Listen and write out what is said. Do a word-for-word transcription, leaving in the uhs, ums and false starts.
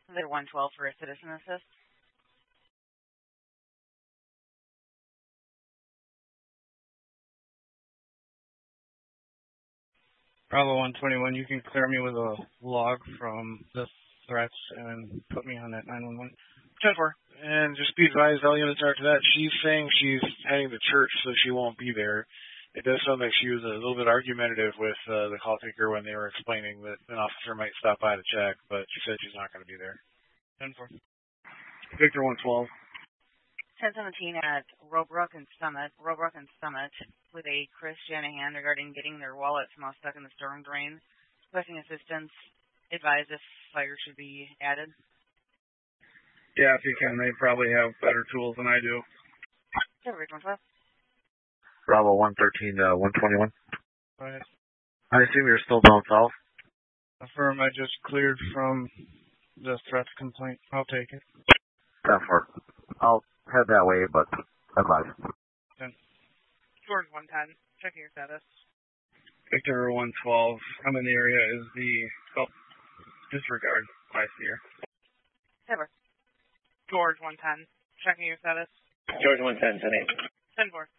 They're one twelve for a citizen assist. Bravo one twenty-one, you can clear me with a log from the threats and put me on that nine one one. ten four. And just be advised, all units after that, she's saying she's heading to church, so she won't be there. It does sound like she was a little bit argumentative with uh, the call taker when they were explaining that an officer might stop by to check, but she said she's not going to be there. ten four. Victor one twelve. ten seventeen at Robrook and Summit, Robrook and Summit, with a Chris Shanahan regarding getting their wallets from stuck in the storm drain. Requesting assistance. Advise if fire should be added. Yeah, if you can. They probably have better tools than I do. Victor one twelve. Bravo one thirteen, uh, one twenty-one. Go ahead. I assume you're still down south? Affirm, I just cleared from the threats complaint. I'll take it. ten four. I'll head that way, but advise. ten. George one ten, checking your status. Victor one twelve, I'm in the area. Is the, oh, disregard. I see her. Ever. George one ten, checking your status. George one ten, ten eight. ten four.